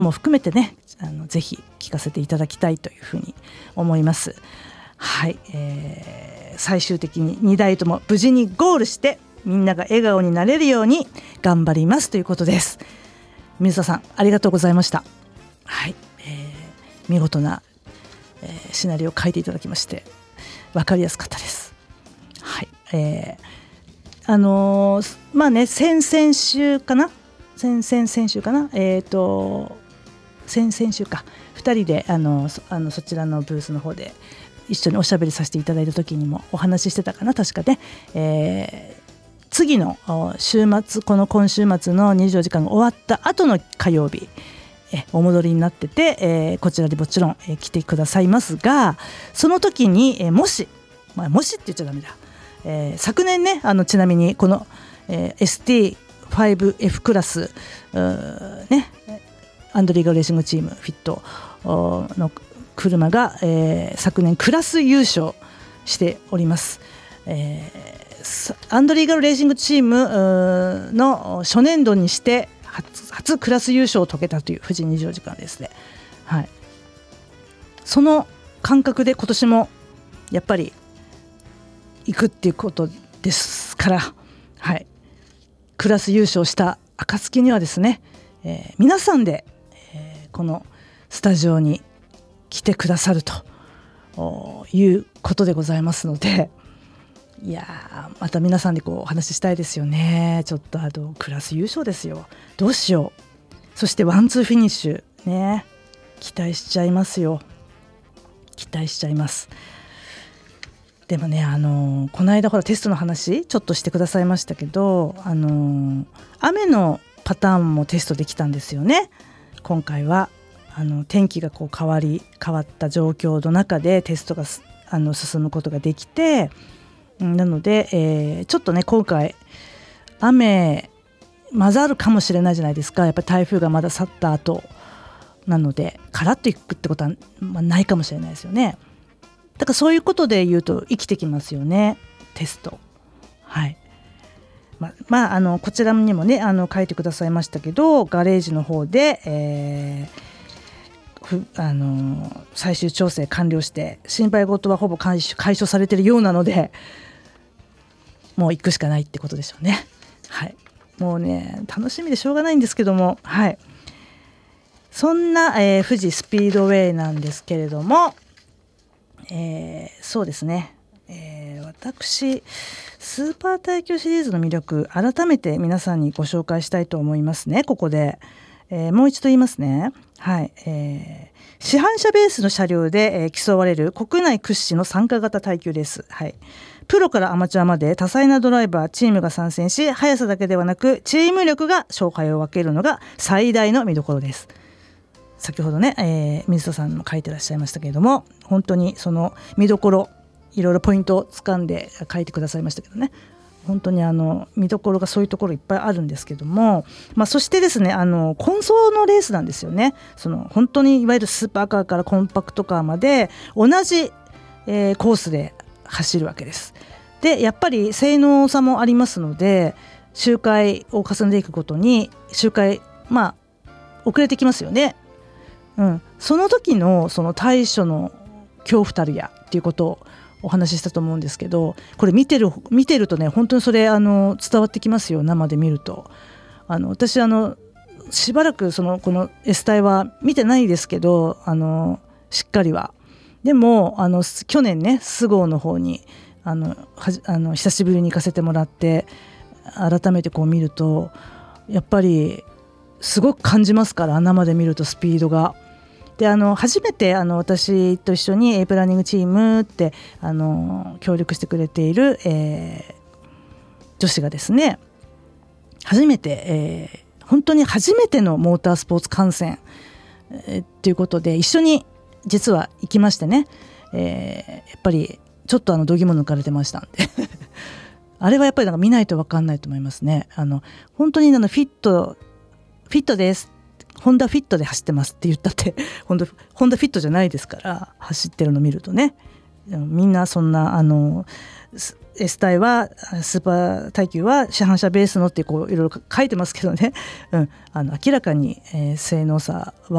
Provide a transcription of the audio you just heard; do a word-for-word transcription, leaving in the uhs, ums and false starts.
も含めてね、あのぜひ聞かせていただきたいというふうに思います。はい、えー、最終的ににだいとも無事にゴールしてみんなが笑顔になれるように頑張りますということです。水田さんありがとうございました。はい、えー、見事な、えー、シナリオを書いていただきまして分かりやすかったです。はい、えー、あのー、まあね先々週かな先々先週かなえっ、ー、と先々週かふたりであのそあのそちらのブースの方で一緒におしゃべりさせていただいた時にもお話ししてたかな確かね、えー、次の週末この今週末のにじゅうよじかんが終わった後の火曜日えお戻りになってて、えー、こちらでもちろん、えー、来てくださいますがその時に、えー、もし、まあ、もしって言っちゃダメだ、えー、昨年ねあのちなみにこの、えー、エスティーファイブエフ クラスねアンドリーガルレーシングチームフィットの車が、えー、昨年クラス優勝しております、えー、アンドリーガルレーシングチームの初年度にして初, 初クラス優勝を遂げたという富士にじゅうよじかんですね、はい、その感覚で今年もやっぱり行くっていうことですから、はい、クラス優勝した暁にはですね、えー、皆さんで、えー、このスタジオに来てくださるということでございますので、いやまた皆さんでこうお話ししたいですよね。ちょっとあのクラス優勝ですよ。どうしよう。そしてワンツーフィニッシュね、期待しちゃいますよ。期待しちゃいます。でもねあのこの間ほらテストの話ちょっとしてくださいましたけど、あの雨のパターンもテストできたんですよね。今回はあの天気がこう変わり変わった状況の中でテストがあの進むことができて、なので、えー、ちょっとね今回雨混ざるかもしれないじゃないですか。やっぱり台風がまだ去った後なのでカラッといくってことは、まあ、ないかもしれないですよね。だからそういうことで言うと生きてきますよねテスト。はい、ま, まああのこちらにもねあの書いてくださいましたけど、ガレージの方で、えー、あの最終調整完了して心配事はほぼ解消、解消されているようなので、もう行くしかないってことでしょうね。はい、もうね楽しみでしょうがないんですけども、はい、そんな、えー、富士スピードウェイなんですけれども、えー、そうですね、えー、私スーパー耐久シリーズの魅力改めて皆さんにご紹介したいと思いますね。ここで、えー、もう一度言いますね。はい、えー、市販車ベースの車両で、えー、競われる国内屈指の参加型耐久レース、はい、プロからアマチュアまで多彩なドライバーチームが参戦し、速さだけではなくチーム力が勝敗を分けるのが最大の見どころです。先ほどね、えー、水田さんも書いてらっしゃいましたけれども、本当にその見どころいろいろポイントを掴んで書いてくださいましたけどね、本当にあの見どころがそういうところいっぱいあるんですけども、まあ、そしてですねあの混走のレースなんですよね。その本当にいわゆるスーパーカーからコンパクトカーまで同じ、えー、コースで走るわけです。でやっぱり性能差もありますので、周回を重ねていくごとに周回まあ遅れてきますよね。うん、その時のその対処の恐怖たるやっていうことをお話ししたと思うんですけど、これ見てる見てるとね本当にそれあの伝わってきますよ。生で見るとあの私あのしばらくそのこの S 隊は見てないですけど、あのしっかりはでもあの去年ねスゴーの方にあのはじあの久しぶりに行かせてもらって改めてこう見るとやっぱりすごく感じますから、生で見るとスピードが。であの初めてあの私と一緒に A プランニングチームってあの協力してくれている、えー、女子がですね初めて、えー、本当に初めてのモータースポーツ観戦、えー、ということで一緒に実は行きましてね、えー、やっぱりちょっとあの度肝抜かれてましたんであれはやっぱりなんか見ないと分かんないと思いますね。あの本当にあのフィットフィットですホンダフィットで走ってますって言ったってホンダ、ホンダフィットじゃないですから、走ってるの見るとねみんなそんなあの S 体はスーパー耐久は市販車ベースのってこういろいろ書いてますけどね、うん、あの明らかに、えー、性能差は